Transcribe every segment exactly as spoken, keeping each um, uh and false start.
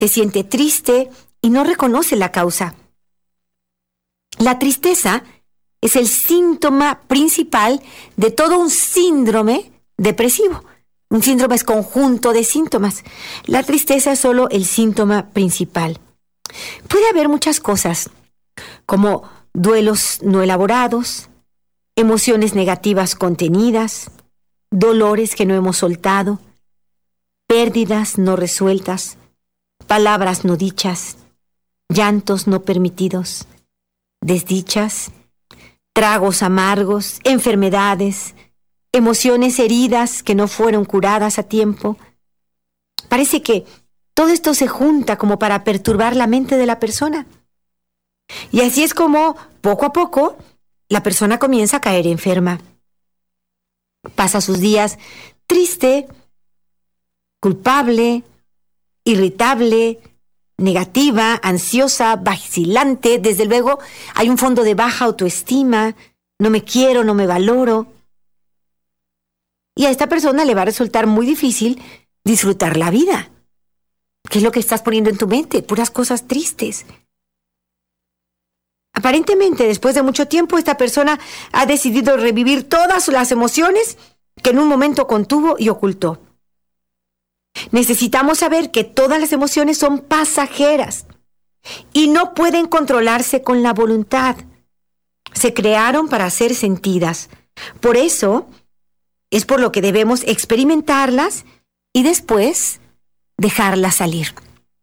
se siente triste y no reconoce la causa. La tristeza es el síntoma principal de todo un síndrome depresivo. Un síndrome es conjunto de síntomas. La tristeza es solo el síntoma principal. Puede haber muchas cosas, como duelos no elaborados, emociones negativas contenidas, dolores que no hemos soltado, pérdidas no resueltas, palabras no dichas, llantos no permitidos, desdichas, tragos amargos, enfermedades, emociones heridas que no fueron curadas a tiempo. Parece que todo esto se junta como para perturbar la mente de la persona. Y así es como, poco a poco, la persona comienza a caer enferma. Pasa sus días triste, culpable, irritable, negativa, ansiosa, vacilante. Desde luego, hay un fondo de baja autoestima. No me quiero, no me valoro. Y a esta persona le va a resultar muy difícil disfrutar la vida. ¿Qué es lo que estás poniendo en tu mente? Puras cosas tristes. Aparentemente, después de mucho tiempo, esta persona ha decidido revivir todas las emociones que en un momento contuvo y ocultó. Necesitamos saber que todas las emociones son pasajeras y no pueden controlarse con la voluntad. Se crearon para ser sentidas. Por eso, es por lo que debemos experimentarlas y después dejarlas salir.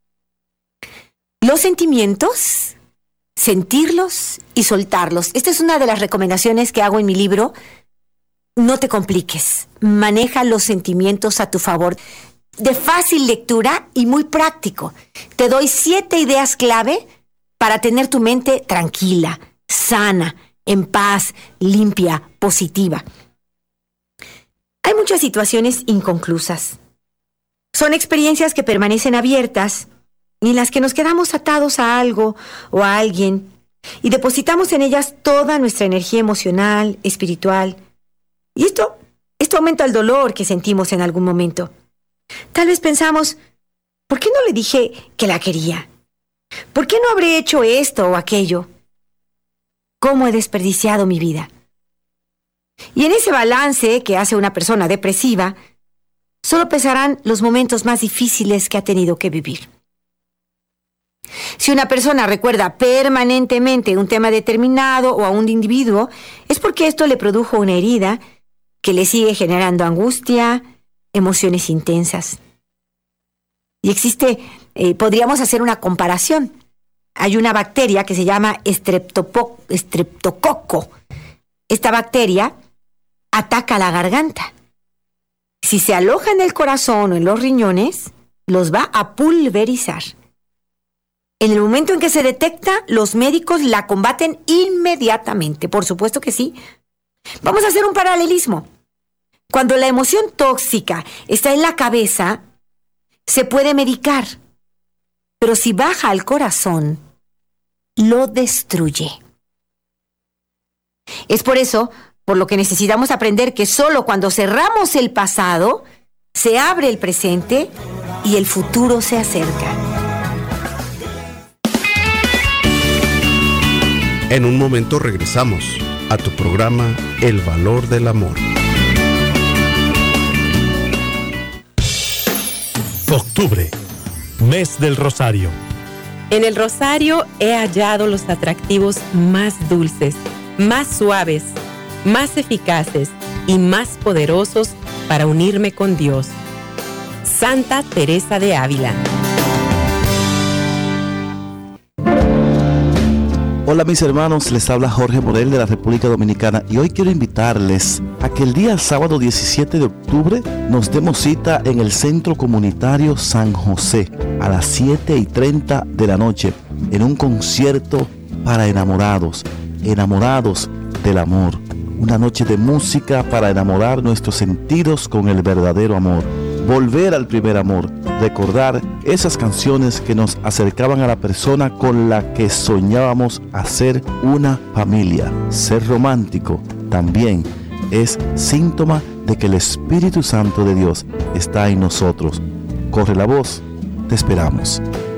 Los sentimientos, sentirlos y soltarlos. Esta es una de las recomendaciones que hago en mi libro. No te compliques. Maneja los sentimientos a tu favor. De fácil lectura y muy práctico. Te doy siete ideas clave para tener tu mente tranquila, sana, en paz, limpia, positiva. Hay muchas situaciones inconclusas. Son experiencias que permanecen abiertas y en las que nos quedamos atados a algo o a alguien y depositamos en ellas toda nuestra energía emocional, espiritual. Y esto, esto aumenta el dolor que sentimos en algún momento. Tal vez pensamos, ¿por qué no le dije que la quería? ¿Por qué no habré hecho esto o aquello? ¿Cómo he desperdiciado mi vida? Y en ese balance que hace una persona depresiva, solo pesarán los momentos más difíciles que ha tenido que vivir. Si una persona recuerda permanentemente un tema determinado o a un individuo, es porque esto le produjo una herida que le sigue generando angustia, emociones intensas. Y existe, eh, podríamos hacer una comparación. Hay una bacteria que se llama estreptopo- estreptococo. Esta bacteria ataca la garganta. Si se aloja en el corazón o en los riñones, los va a pulverizar. En el momento en que se detecta, los médicos la combaten inmediatamente. Por supuesto que sí. Vamos a hacer un paralelismo. Cuando la emoción tóxica está en la cabeza, se puede medicar. Pero si baja al corazón, lo destruye. Es por eso por lo que necesitamos aprender que solo cuando cerramos el pasado, se abre el presente y el futuro se acerca. En un momento regresamos a tu programa El Valor del Amor. Octubre, mes del Rosario. En el Rosario he hallado los atractivos más dulces, más suaves, más eficaces y más poderosos para unirme con Dios. Santa Teresa de Ávila. Hola mis hermanos, les habla Jorge Morel de la República Dominicana y hoy quiero invitarles a que el día sábado diecisiete de octubre nos demos cita en el Centro Comunitario San José a las siete y treinta de la noche en un concierto para enamorados, enamorados del amor. Una noche de música para enamorar nuestros sentidos con el verdadero amor. Volver al primer amor, recordar esas canciones que nos acercaban a la persona con la que soñábamos hacer una familia. Ser romántico también es síntoma de que el Espíritu Santo de Dios está en nosotros. Corre la voz Te esperamos.